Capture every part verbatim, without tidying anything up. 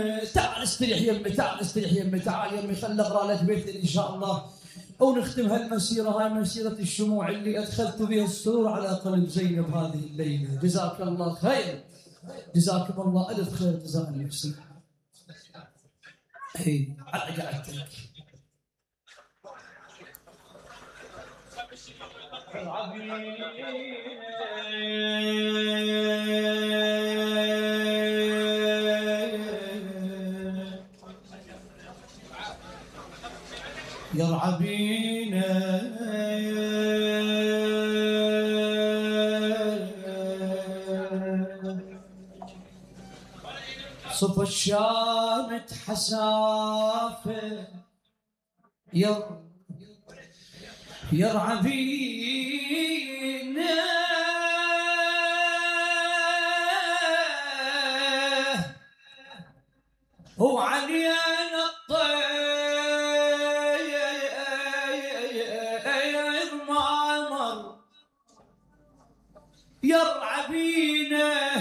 تعال استريح يمي، تعال استريح يمي، تعال يمي، خل اقرا لك بيت ان شاء الله ونختم هالمسيره. هاي مسيره الشموع اللي ادخلت بها السرور على قلب زينب هذه الليله. جزاك الله خير، جزاكم الله الف خير جزاء المحسن. اي على قعدتك. يرعى بينا صف الشامت حسافه ير يرعى بينا هو علينا الطير ما مر يرعى بينا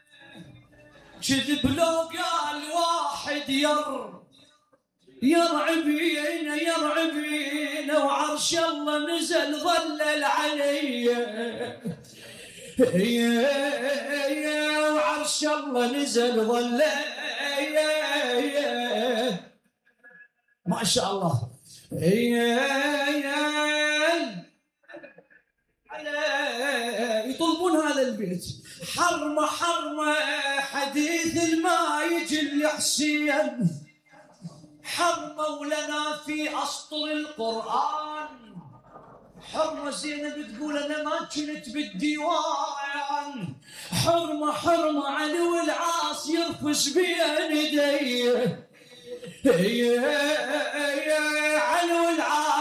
كذب لو قال واحد ير يرعى بينا يرعى بينا وعرش الله نزل ظلل علي يا وعرش الله نزل ظلل ما شاء الله. يطلبون هذا البيت حرمه حرمه حديث المايج اللي حسين حرمه ولنا في أسطر القرآن حرمه. زينب تقول أنا ما كنت بالديوان حرمه حرمه علي والعاص يرفس بين يديه